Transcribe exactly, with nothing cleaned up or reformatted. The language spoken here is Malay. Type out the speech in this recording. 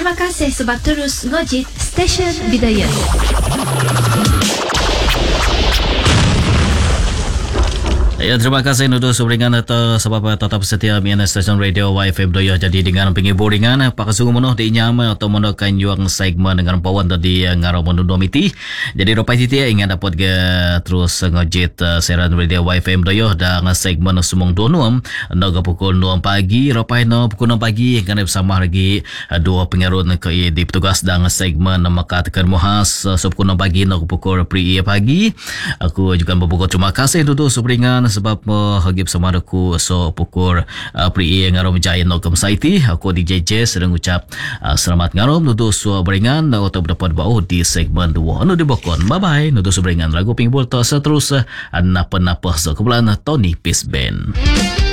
Terima kasih sebab terus ngojit stesen Bidayah. Ya, terima kasih untuk subringan atau sebab tetap setia mian stesen radio Y F M Doyo. Jadi dengan penghibur ringan pakasung menuh di nyama atau menukan juang segmen dengan pawan tadi ngaro menundum iti. Jadi ropai titi ingat dapat ke terus ngojit uh, siaran radio Y F M Doyo dan segmen sumong donuam no ke pukul enam pagi ropai no pukul enam pagi kan bersama lagi uh, dua pengarun ke di petugas dan segmen makat kan muhas uh, so pukul enam pagi no ke pukul pri pagi. Aku juga berpukul terima kasih untuk subringan sebab menghagip sama aku so pukul uh, pri ngarom jaya no kemsaiti. Aku D J J sedang ucap uh, selamat ngarom untuk so beringan atau dapat bau di segmen dua no dibokon. Bye bye untuk so beringan lagu pingbol to seterus uh, napa-napa so kebelan Tony Peace Band.